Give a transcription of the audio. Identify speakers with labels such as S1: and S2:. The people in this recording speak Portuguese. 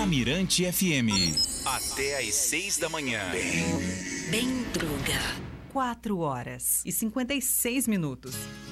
S1: Na Mirante FM. Até às 6 da manhã.
S2: Bem Druga.
S3: 4 horas e 56 minutos.